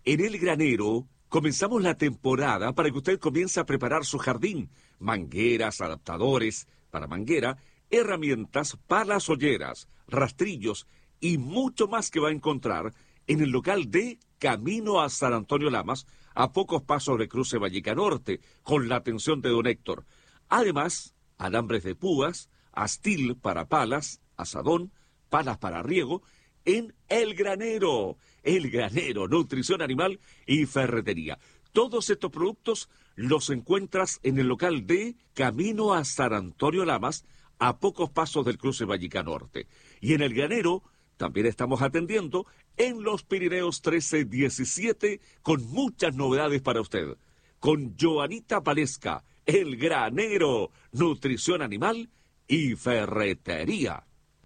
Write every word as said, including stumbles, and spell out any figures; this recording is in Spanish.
En El Granero comenzamos la temporada para que usted comience a preparar su jardín. Mangueras, adaptadores para manguera, herramientas, palas olleras, rastrillos y mucho más que va a encontrar en el local de Camino a San Antonio Lamas, a pocos pasos de Cruce Valleca Norte, con la atención de don Héctor. Además, alambres de púas, astil para palas, asadón, palas para riego, en El Granero. El Granero, nutrición animal y ferretería. Todos estos productos los encuentras en el local de Camino a San Antonio Lamas, a pocos pasos del Cruce Valleca Norte. Y en El Granero también estamos atendiendo en los Pirineos trece diecisiete con muchas novedades para usted. Con Joanita Palesca, El Granero, nutrición animal y ferretería.